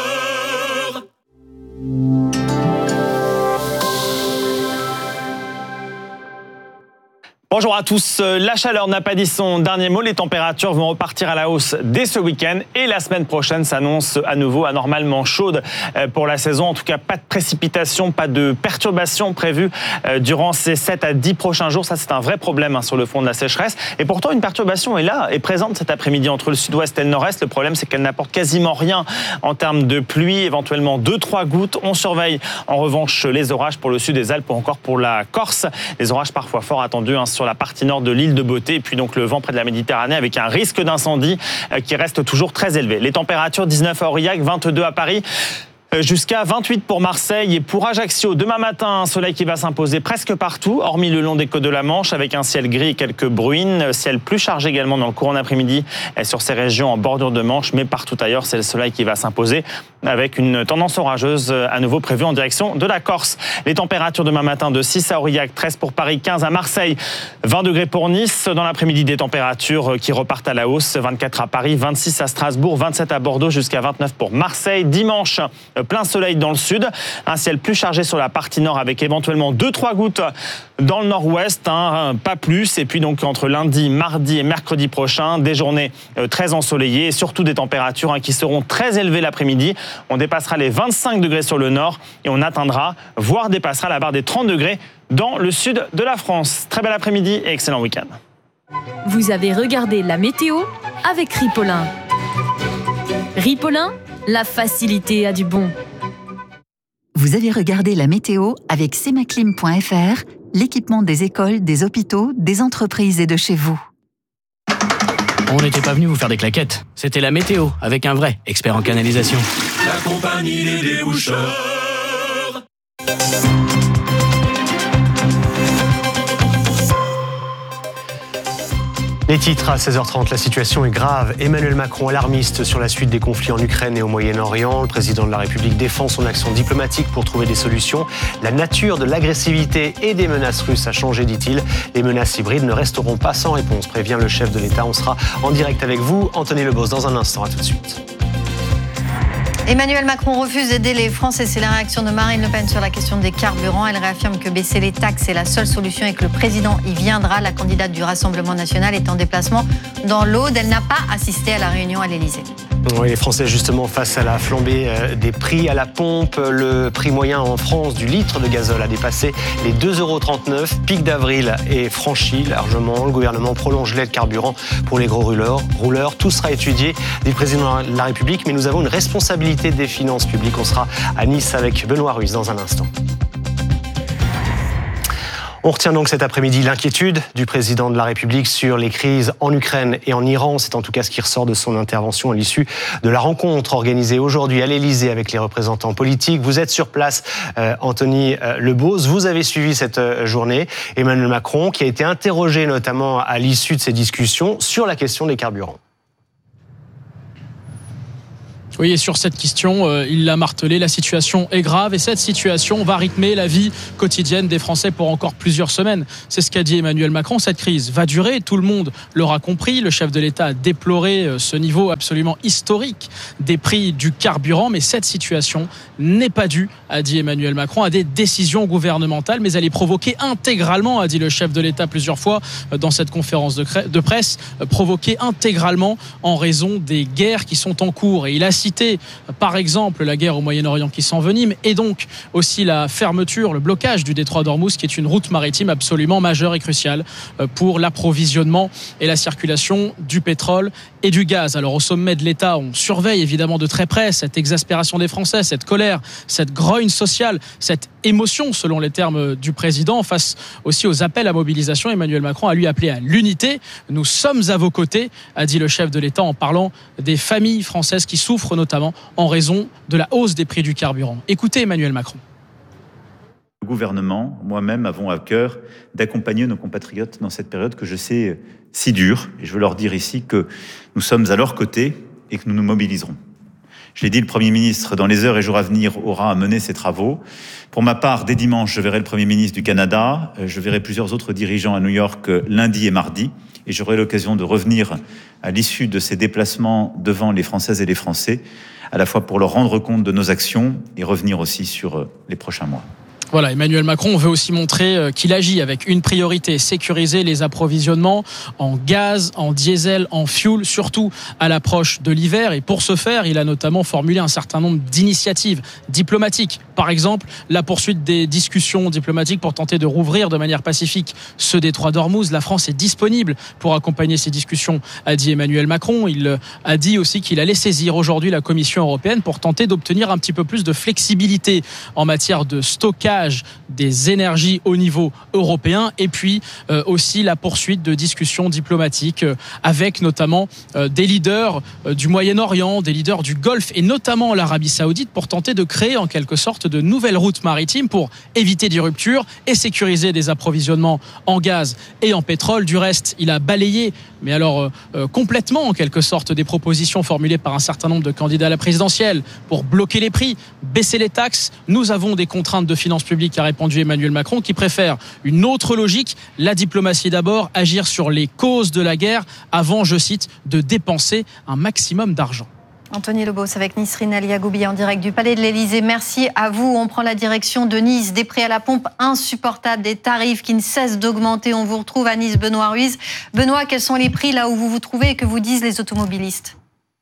Bonjour à tous. La chaleur n'a pas dit son dernier mot. Les températures vont repartir à la hausse dès ce week-end et la semaine prochaine s'annonce à nouveau anormalement chaude pour la saison. En tout cas, pas de précipitations, pas de perturbations prévues durant ces sept à dix prochains jours. Ça, c'est un vrai problème sur le fond de la sécheresse. Et pourtant, une perturbation est là, est présente cet après-midi entre le sud-ouest et le nord-est. Le problème, c'est qu'elle n'apporte quasiment rien en termes de pluie, éventuellement deux trois gouttes. On surveille en revanche les orages pour le sud des Alpes ou encore pour la Corse. Les orages parfois forts attendus hein, sur la partie nord de l'île de Beauté, et puis donc le vent près de la Méditerranée avec un risque d'incendie qui reste toujours très élevé. Les températures, dix-neuf à Aurillac, vingt-deux à Paris. Jusqu'à vingt-huit pour Marseille et pour Ajaccio. Demain matin, un soleil qui va s'imposer presque partout, hormis le long des côtes de la Manche, avec un ciel gris et quelques bruines. Ciel plus chargé également dans le courant d'après-midi sur ces régions en bordure de Manche, mais partout ailleurs, c'est le soleil qui va s'imposer, avec une tendance orageuse à nouveau prévue en direction de la Corse. Les températures demain matin de six à Aurillac, treize pour Paris, quinze à Marseille, vingt degrés pour Nice. Dans l'après-midi, des températures qui repartent à la hausse, vingt-quatre à Paris, vingt-six à Strasbourg, vingt-sept à Bordeaux, jusqu'à vingt-neuf pour Marseille. Dimanche, plein soleil dans le sud, un ciel plus chargé sur la partie nord avec éventuellement deux trois gouttes dans le nord-ouest, hein, pas plus. Et puis donc entre lundi, mardi et mercredi prochain, des journées très ensoleillées et surtout des températures hein, qui seront très élevées l'après-midi. On dépassera les vingt-cinq degrés sur le nord et on atteindra, voire dépassera la barre des trente degrés dans le sud de la France. Très bel après-midi et excellent week-end. Vous avez regardé la météo avec Ripollin. Ripollin, la facilité a du bon. Vous avez regardé la météo avec semaclim point f r, l'équipement des écoles, des hôpitaux, des entreprises et de chez vous. On n'était pas venu vous faire des claquettes. C'était la météo avec un vrai expert en canalisation. La compagnie des déboucheurs. Les titres à seize heures trente, la situation est grave. Emmanuel Macron alarmiste sur la suite des conflits en Ukraine et au Moyen-Orient. Le président de la République défend son action diplomatique pour trouver des solutions. La nature de l'agressivité et des menaces russes a changé, dit-il. Les menaces hybrides ne resteront pas sans réponse, prévient le chef de l'État. On sera en direct avec vous, Anthony Lebos, dans un instant. À tout de suite. Emmanuel Macron refuse d'aider les Français. C'est la réaction de Marine Le Pen sur la question des carburants. Elle réaffirme que baisser les taxes est la seule solution et que le président y viendra. La candidate du Rassemblement national est en déplacement dans l'Aude. Elle n'a pas assisté à la réunion à l'Élysée. Oui, les Français, justement, face à la flambée des prix à la pompe, le prix moyen en France du litre de gazole a dépassé les deux euros trente-neuf. Pic d'avril est franchi largement. Le gouvernement prolonge l'aide carburant pour les gros rouleurs. rouleurs. Tout sera étudié, dit le président de la République, mais nous avons une responsabilité des finances publiques. On sera à Nice avec Benoît Ruiz dans un instant. On retient donc cet après-midi l'inquiétude du président de la République sur les crises en Ukraine et en Iran. C'est en tout cas ce qui ressort de son intervention à l'issue de la rencontre organisée aujourd'hui à l'Élysée avec les représentants politiques. Vous êtes sur place, euh, Anthony euh, Lebos. Vous avez suivi cette euh, journée. Emmanuel Macron qui a été interrogé notamment à l'issue de ces discussions sur la question des carburants. Oui, et sur cette question, euh, il l'a martelé, la situation est grave et cette situation va rythmer la vie quotidienne des Français pour encore plusieurs semaines. C'est ce qu'a dit Emmanuel Macron. Cette crise va durer, tout le monde l'aura compris. Le chef de l'État a déploré ce niveau absolument historique des prix du carburant, mais cette situation n'est pas due, a dit Emmanuel Macron, à des décisions gouvernementales, mais elle est provoquée intégralement, a dit le chef de l'État plusieurs fois dans cette conférence de presse, provoquée intégralement en raison des guerres qui sont en cours. Et il a cité par exemple la guerre au Moyen-Orient qui s'envenime et donc aussi la fermeture, le blocage du détroit d'Ormuz qui est une route maritime absolument majeure et cruciale pour l'approvisionnement et la circulation du pétrole et du gaz. Alors au sommet de l'État, on surveille évidemment de très près cette exaspération des Français, cette colère, cette grogne sociale, cette émotion selon les termes du président face aussi aux appels à mobilisation. Emmanuel Macron a lui appelé à l'unité. Nous sommes à vos côtés, a dit le chef de l'État en parlant des familles françaises qui souffrent notamment en raison de la hausse des prix du carburant. Écoutez Emmanuel Macron. Le gouvernement, moi-même, avons à cœur d'accompagner nos compatriotes dans cette période que je sais si dure. Et je veux leur dire ici que nous sommes à leur côté et que nous nous mobiliserons. Je l'ai dit, le Premier ministre, dans les heures et jours à venir, aura à mener ses travaux. Pour ma part, dès dimanche, je verrai le Premier ministre du Canada. Je verrai plusieurs autres dirigeants à New York lundi et mardi. Et j'aurai l'occasion de revenir à l'issue de ces déplacements devant les Françaises et les Français, à la fois pour leur rendre compte de nos actions et revenir aussi sur les prochains mois. Voilà, Emmanuel Macron veut aussi montrer qu'il agit avec une priorité, sécuriser les approvisionnements en gaz, en diesel, en fuel, surtout à l'approche de l'hiver. Et pour ce faire, il a notamment formulé un certain nombre d'initiatives diplomatiques, Par exemple, la poursuite des discussions diplomatiques pour tenter de rouvrir de manière pacifique ce détroit d'Ormuz. La France est disponible pour accompagner ces discussions, a dit Emmanuel Macron. Il a dit aussi qu'il allait saisir aujourd'hui la Commission européenne pour tenter d'obtenir un petit peu plus de flexibilité en matière de stockage des énergies au niveau européen, et puis euh, aussi la poursuite de discussions diplomatiques euh, avec notamment euh, des leaders euh, du Moyen-Orient, des leaders du Golfe et notamment l'Arabie Saoudite pour tenter de créer en quelque sorte de nouvelles routes maritimes pour éviter des ruptures et sécuriser des approvisionnements en gaz et en pétrole. Du reste, il a balayé, mais alors euh, euh, complètement en quelque sorte, des propositions formulées par un certain nombre de candidats à la présidentielle pour bloquer les prix, baisser les taxes. Nous avons des contraintes de finances publiques, a répondu Emmanuel Macron, qui préfère une autre logique, la diplomatie d'abord, agir sur les causes de la guerre avant, je cite, de dépenser un maximum d'argent. Anthony Lebos avec Nisrine El Yagoubi en direct du Palais de l'Élysée. Merci à vous. On prend la direction de Nice. Des prix à la pompe insupportables, des tarifs qui ne cessent d'augmenter. On vous retrouve à Nice, Benoît Ruiz. Benoît, quels sont les prix là où vous vous trouvez et que vous disent les automobilistes ?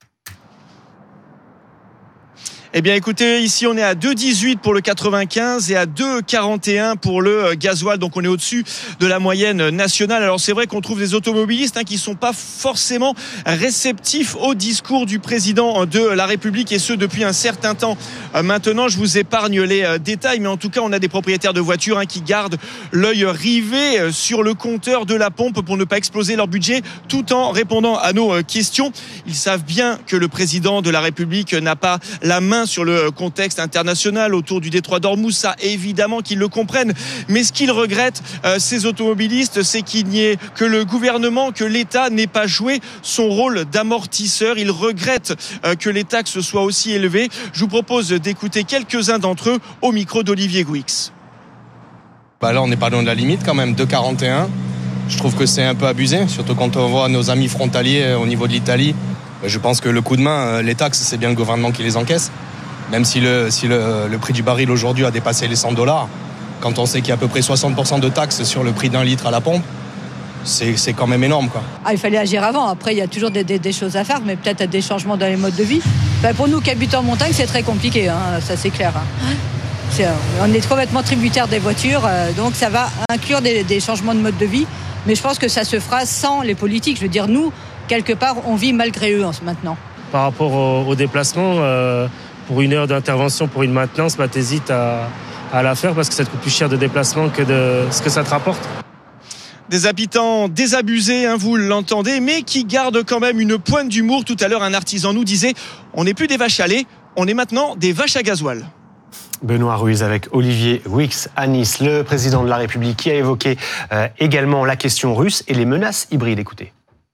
Eh bien écoutez, ici on est à deux virgule dix-huit pour le quatre-vingt-quinze et à deux virgule quarante et un pour le gasoil, donc on est au-dessus de la moyenne nationale. Alors c'est vrai qu'on trouve des automobilistes hein, qui ne sont pas forcément réceptifs au discours du président de la République, et ce depuis un certain temps maintenant. Je vous épargne les détails, mais en tout cas on a des propriétaires de voitures hein, qui gardent l'œil rivé sur le compteur de la pompe pour ne pas exploser leur budget tout en répondant à nos questions. Ils savent bien que le président de la République n'a pas la main sur le contexte international autour du détroit d'Ormuz, ça évidemment qu'ils le comprennent, mais ce qu'ils regrettent euh, ces automobilistes, c'est qu'il n'y ait que le gouvernement, que l'État n'ait pas joué son rôle d'amortisseur. Ils regrettent euh, que les taxes soient aussi élevées. Je vous propose d'écouter quelques-uns d'entre eux au micro d'Olivier Gouix. Bah là on n'est pas loin de la limite quand même, deux virgule quarante et un. Je trouve que c'est un peu abusé, surtout quand on voit nos amis frontaliers au niveau de l'Italie. Je pense que le coup de main, les taxes, c'est bien le gouvernement qui les encaisse. Même si le, si le, le prix du baril aujourd'hui a dépassé les cent dollars, quand on sait qu'il y a à peu près soixante pour cent de taxes sur le prix d'un litre à la pompe, c'est, c'est quand même énorme, quoi. Ah, il fallait agir avant. Après, il y a toujours des, des, des choses à faire, mais peut-être des changements dans les modes de vie. Enfin, pour nous qui habitons en montagne, c'est très compliqué, hein, ça c'est clair. Hein. C'est, on est complètement tributaire des voitures, euh, donc ça va inclure des, des changements de mode de vie. Mais je pense que ça se fera sans les politiques. Je veux dire, nous, quelque part, on vit malgré eux maintenant. Par rapport au, au déplacement, euh, pour une heure d'intervention, pour une maintenance, bah, t'hésites à, à la faire parce que ça te coûte plus cher de déplacement que de ce que ça te rapporte. Des habitants désabusés, hein, vous l'entendez, mais qui gardent quand même une pointe d'humour. Tout à l'heure, un artisan nous disait « On n'est plus des vaches à lait, on est maintenant des vaches à gasoil ». Benoît Ruiz avec Olivier Gouix à Nice, le président de la République qui a évoqué euh, également la question russe et les menaces hybrides. Écoutez.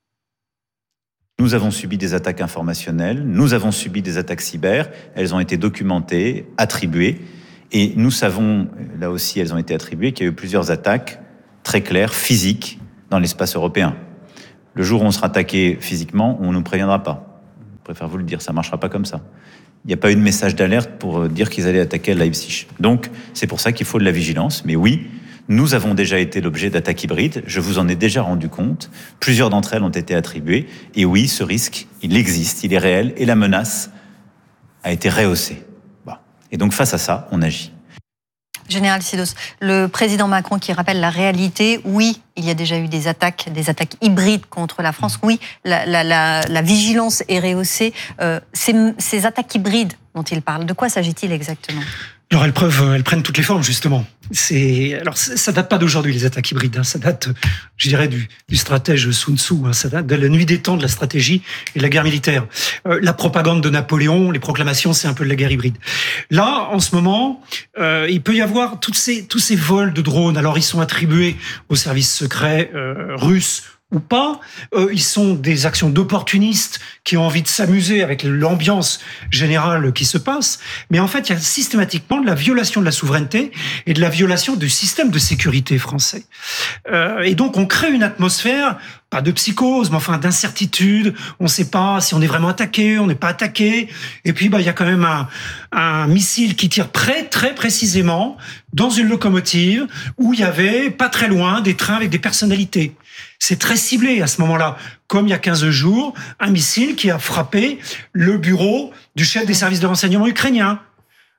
Nous avons subi des attaques informationnelles, nous avons subi des attaques cyber, elles ont été documentées, attribuées, et nous savons, là aussi elles ont été attribuées, qu'il y a eu plusieurs attaques très claires, physiques, dans l'espace européen. Le jour où on sera attaqué physiquement, on ne nous préviendra pas. Je préfère vous le dire, ça ne marchera pas comme ça. Il n'y a pas eu de message d'alerte pour dire qu'ils allaient attaquer Leipzig. Donc, c'est pour ça qu'il faut de la vigilance, mais oui, nous avons déjà été l'objet d'attaques hybrides, je vous en ai déjà rendu compte, plusieurs d'entre elles ont été attribuées, et oui, ce risque, il existe, il est réel, et la menace a été rehaussée. Bon. Et donc face à ça, on agit. Général Sidos, le président Macron qui rappelle la réalité, oui, il y a déjà eu des attaques, des attaques hybrides contre la France, oui, la, la, la, la vigilance est rehaussée. Euh, ces, ces attaques hybrides dont il parle, de quoi s'agit-il exactement ? Alors elles, peuvent, elles prennent toutes les formes justement. C'est, alors ça date pas d'aujourd'hui les attaques hybrides, hein. Ça date, je dirais, du, du stratège Sun Tzu. Hein. Ça date de la nuit des temps de la stratégie et de la guerre militaire. Euh, la propagande de Napoléon, les proclamations, c'est un peu de la guerre hybride. Là, en ce moment, euh, il peut y avoir toutes ces, tous ces vols de drones. Alors ils sont attribués aux services secrets euh, russes ou pas, euh, ils sont des actions d'opportunistes qui ont envie de s'amuser avec l'ambiance générale qui se passe, mais en fait, il y a systématiquement de la violation de la souveraineté et de la violation du système de sécurité français. Euh, et donc, on crée une atmosphère, pas de psychose, mais enfin d'incertitude, on ne sait pas si on est vraiment attaqué, on n'est pas attaqué, et puis bah, il y a quand même un, un missile qui tire très, très précisément dans une locomotive où il y avait, pas très loin, des trains avec des personnalités. C'est très ciblé à ce moment-là, comme il y a quinze jours, un missile qui a frappé le bureau du chef des services de renseignement ukrainien.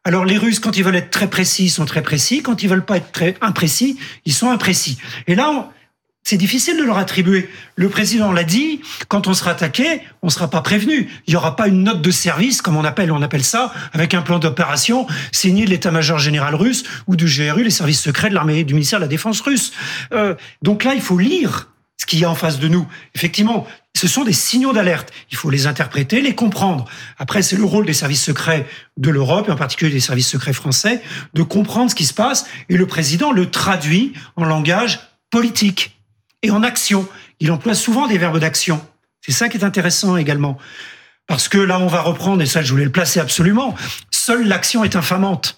Alors les Russes, quand ils veulent être très précis, ils sont très précis. Quand ils veulent pas être très imprécis, ils sont imprécis. Et là, on, c'est difficile de leur attribuer. Le président l'a dit, quand on sera attaqué, on sera pas prévenu. Il y aura pas une note de service, comme on appelle, on appelle ça, avec un plan d'opération signé de l'état-major général russe ou du G R U, les services secrets de l'armée, du ministère de la Défense russe. Euh, donc là, il faut lire ce qu'il y a en face de nous. Effectivement, ce sont des signaux d'alerte. Il faut les interpréter, les comprendre. Après, c'est le rôle des services secrets de l'Europe, et en particulier des services secrets français, de comprendre ce qui se passe. Et le président le traduit en langage politique et en action. Il emploie souvent des verbes d'action. C'est ça qui est intéressant également. Parce que là, on va reprendre, et ça, je voulais le placer absolument, seule l'action est infamante.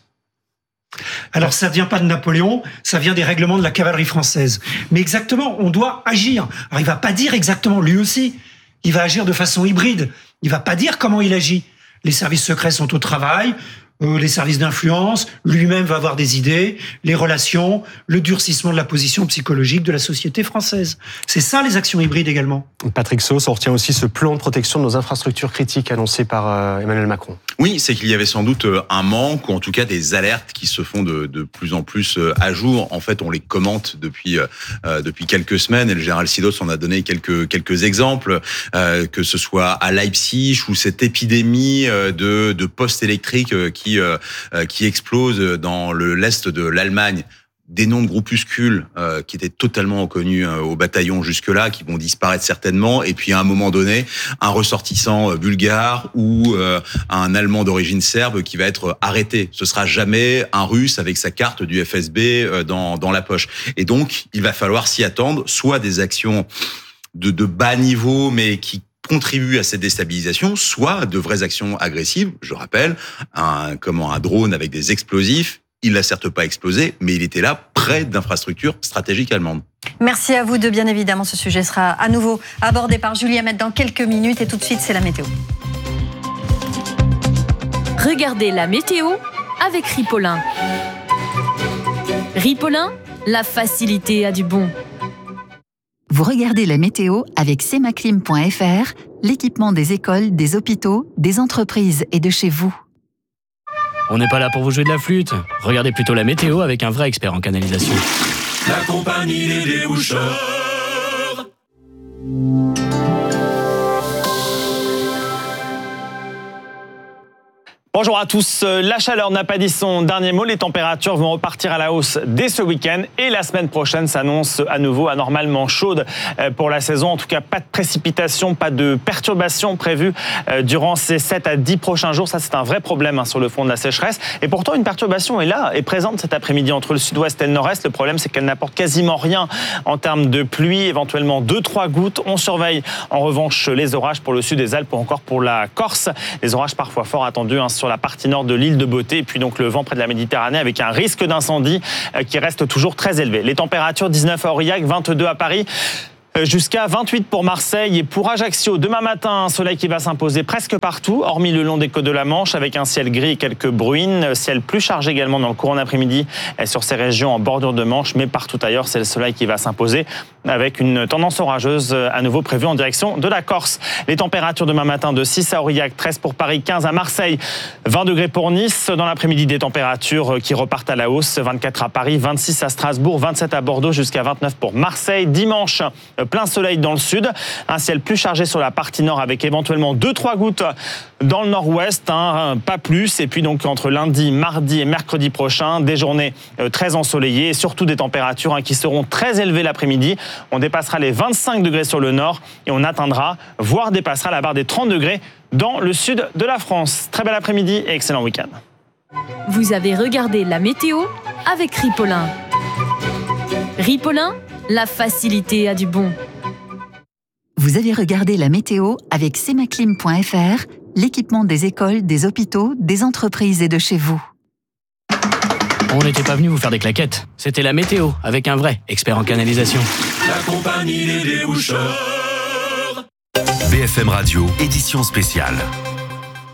Alors ça vient pas de Napoléon, ça vient des règlements de la cavalerie française. Mais exactement, on doit agir. Alors il va pas dire exactement, lui aussi, il va agir de façon hybride. Il va pas dire comment il agit. Les services secrets sont au travail, euh, les services d'influence, lui-même va avoir des idées, les relations, le durcissement de la position psychologique de la société française. C'est ça les actions hybrides également. Patrick Sauce, on retient aussi ce plan de protection de nos infrastructures critiques annoncé par euh, Emmanuel Macron. Oui, c'est qu'il y avait sans doute un manque, ou en tout cas des alertes qui se font de, de plus en plus à jour. En fait, on les commente depuis euh, depuis quelques semaines, et le général Sidos en a donné quelques quelques exemples, euh, que ce soit à Leipzig ou cette épidémie de de postes électriques qui euh, qui explose dans le l'est de l'Allemagne. Des noms de groupuscules euh, qui étaient totalement inconnus euh, au bataillon jusque-là, qui vont disparaître certainement, et puis à un moment donné, un ressortissant euh, bulgare ou euh, un Allemand d'origine serbe qui va être arrêté. Ce sera jamais un Russe avec sa carte du F S B euh, dans, dans la poche. Et donc, il va falloir s'y attendre, soit des actions de, de bas niveau, mais qui contribuent à cette déstabilisation, soit de vraies actions agressives. Je rappelle, un, comment, un drone avec des explosifs. Il l'a certes pas explosé, mais il était là, près d'infrastructures stratégiques allemandes. Merci à vous deux, bien évidemment. Ce sujet sera à nouveau abordé par Julie Hamet dans quelques minutes. Et tout de suite, c'est la météo. Regardez la météo avec Ripollin. Ripollin, la facilité a du bon. Vous regardez la météo avec semaclim point f r, l'équipement des écoles, des hôpitaux, des entreprises et de chez vous. On n'est pas là pour vous jouer de la flûte. Regardez plutôt la météo avec un vrai expert en canalisation. La compagnie des déboucheurs. Bonjour à tous. La chaleur n'a pas dit son dernier mot. Les températures vont repartir à la hausse dès ce week-end. Et la semaine prochaine s'annonce à nouveau anormalement chaude pour la saison. En tout cas, pas de précipitations, pas de perturbations prévues durant ces sept à dix prochains jours. Ça, c'est un vrai problème sur le fond de la sécheresse. Et pourtant, une perturbation est là, est présente cet après-midi entre le sud-ouest et le nord-est. Le problème, c'est qu'elle n'apporte quasiment rien en termes de pluie, éventuellement deux trois gouttes. On surveille en revanche les orages pour le sud des Alpes ou encore pour la Corse. Les orages parfois forts attendus hein, sur la partie nord de l'île de Beauté, et puis donc le vent près de la Méditerranée avec un risque d'incendie qui reste toujours très élevé. Les températures, dix-neuf à Aurillac, vingt-deux à Paris, jusqu'à vingt-huit pour Marseille et pour Ajaccio. Demain matin, un soleil qui va s'imposer presque partout, hormis le long des côtes de la Manche, avec un ciel gris et quelques bruines. Ciel plus chargé également dans le courant d'après-midi sur ces régions en bordure de Manche, mais partout ailleurs, c'est le soleil qui va s'imposer, avec une tendance orageuse à nouveau prévue en direction de la Corse. Les températures demain matin de six à Aurillac, treize pour Paris, quinze à Marseille, vingt degrés pour Nice. Dans l'après-midi, des températures qui repartent à la hausse, vingt-quatre à Paris, vingt-six à Strasbourg, vingt-sept à Bordeaux, jusqu'à vingt-neuf pour Marseille. Dimanche, plein soleil dans le sud, un ciel plus chargé sur la partie nord avec éventuellement deux trois gouttes dans le nord-ouest, hein, pas plus. Et puis donc entre lundi, mardi et mercredi prochain, des journées très ensoleillées et surtout des températures hein, qui seront très élevées l'après-midi. On dépassera les vingt-cinq degrés sur le nord et on atteindra, voire dépassera la barre des trente degrés dans le sud de la France. Très bel après-midi et excellent week-end. Vous avez regardé la météo avec Ripollin. Ripollin, la facilité a du bon. Vous avez regardé la météo avec semaclim point f r, l'équipement des écoles, des hôpitaux, des entreprises et de chez vous. On n'était pas venu vous faire des claquettes. C'était la météo avec un vrai expert en canalisation. La compagnie des déboucheurs. B F M Radio, édition spéciale.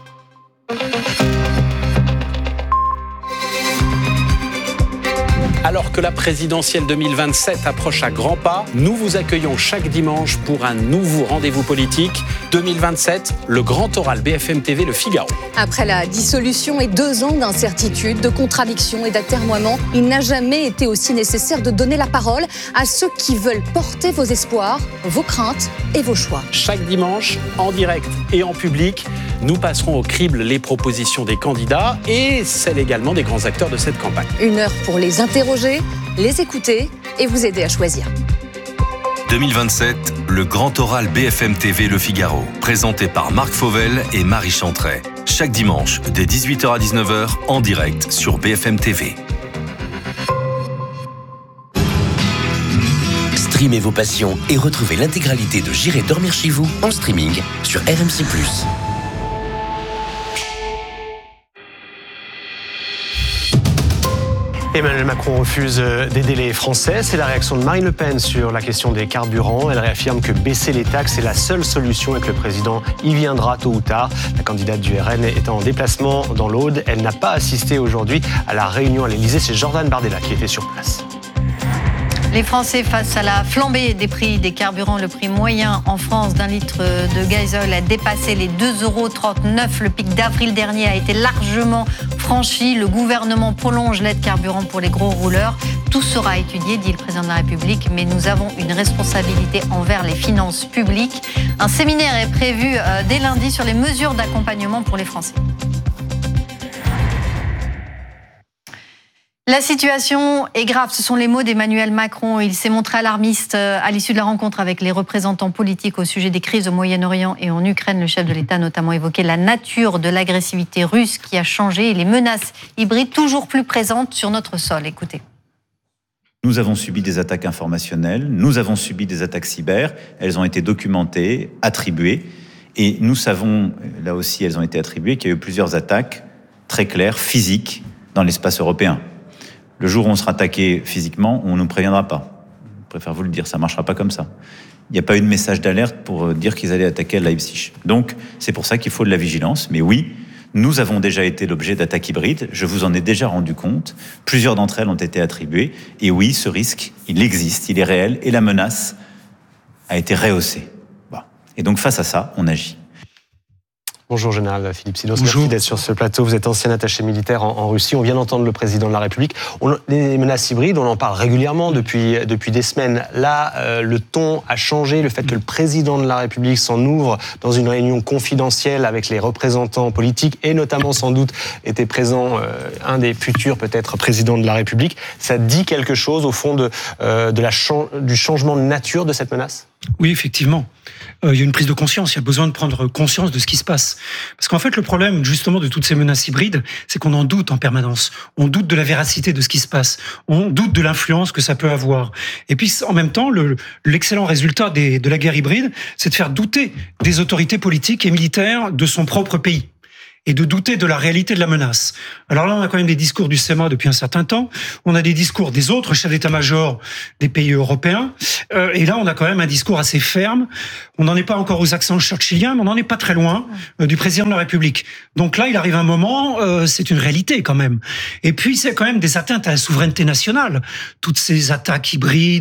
À Alors que la présidentielle deux mille vingt-sept approche à grands pas, nous vous accueillons chaque dimanche pour un nouveau rendez-vous politique. deux mille vingt-sept, le grand oral B F M T V Le Figaro. Après la dissolution et deux ans d'incertitude, de contradictions et d'atermoiements, il n'a jamais été aussi nécessaire de donner la parole à ceux qui veulent porter vos espoirs, vos craintes et vos choix. Chaque dimanche, en direct et en public, nous passerons au crible les propositions des candidats et celles également des grands acteurs de cette campagne. Une heure pour les interroger, les écouter et vous aider à choisir. deux mille vingt-sept, le grand oral B F M T V Le Figaro, présenté par Marc Fauvel et Marie Chantray. Chaque dimanche, dès dix-huit heures à dix-neuf heures, en direct sur B F M T V. Streamez vos passions et retrouvez l'intégralité de J'irai dormir chez vous en streaming sur R M C plus. Emmanuel Macron refuse d'aider les Français. C'est la réaction de Marine Le Pen sur la question des carburants. Elle réaffirme que baisser les taxes est la seule solution et que le président y viendra tôt ou tard. La candidate du R N est en déplacement dans l'Aude. Elle n'a pas assisté aujourd'hui à la réunion à l'Élysée. C'est Jordan Bardella qui était sur place. Les Français face à la flambée des prix des carburants, le prix moyen en France d'un litre de gazole a dépassé les deux euros trente-neuf. Le pic d'avril dernier a été largement franchi. Le gouvernement prolonge l'aide carburant pour les gros rouleurs. Tout sera étudié, dit le président de la République, mais nous avons une responsabilité envers les finances publiques. Un séminaire est prévu dès lundi sur les mesures d'accompagnement pour les Français. La situation est grave, ce sont les mots d'Emmanuel Macron. Il s'est montré alarmiste à l'issue de la rencontre avec les représentants politiques au sujet des crises au Moyen-Orient et en Ukraine. Le chef de l'État a notamment évoqué la nature de l'agressivité russe qui a changé et les menaces hybrides toujours plus présentes sur notre sol. Écoutez. Nous avons subi des attaques informationnelles, nous avons subi des attaques cyber, elles ont été documentées, attribuées, et nous savons, là aussi elles ont été attribuées, qu'il y a eu plusieurs attaques très claires, physiques, dans l'espace européen. Le jour où on sera attaqué physiquement, on ne nous préviendra pas. Je préfère vous le dire, ça ne marchera pas comme ça. Il n'y a pas eu de message d'alerte pour dire qu'ils allaient attaquer à Leipzig. Donc, c'est pour ça qu'il faut de la vigilance. Mais oui, nous avons déjà été l'objet d'attaques hybrides. Je vous en ai déjà rendu compte. Plusieurs d'entre elles ont été attribuées. Et oui, ce risque, il existe, il est réel. Et la menace a été rehaussée. Voilà. Et donc, face à ça, on agit. Bonjour Général Philippe Sidos, merci d'être sur ce plateau. Vous êtes ancien attaché militaire en, en Russie. On vient d'entendre le président de la République. On, les menaces hybrides, on en parle régulièrement depuis, depuis des semaines. Là, euh, le ton a changé. Le fait que le président de la République s'en ouvre dans une réunion confidentielle avec les représentants politiques et notamment sans doute était présent euh, un des futurs peut-être présidents de la République, ça dit quelque chose au fond de, euh, de la chan- du changement de nature de cette menace ? Oui, effectivement. Euh, il y a une prise de conscience, il y a besoin de prendre conscience de ce qui se passe. Parce qu'en fait, le problème, justement, de toutes ces menaces hybrides, c'est qu'on en doute en permanence. On doute de la véracité de ce qui se passe. On doute de l'influence que ça peut avoir. Et puis, en même temps, le, l'excellent résultat des, de la guerre hybride, c'est de faire douter des autorités politiques et militaires de son propre pays. Et de douter de la réalité de la menace. Alors là, on a quand même des discours du S E M A depuis un certain temps. On a des discours des autres chefs d'état-major des pays européens. Euh, et là, on a quand même un discours assez ferme. On n'en est pas encore aux accents churchilliens, mais on n'en est pas très loin euh, du président de la République. Donc là, il arrive un moment, euh, c'est une réalité quand même. Et puis, c'est quand même des atteintes à la souveraineté nationale. Toutes ces attaques hybrides,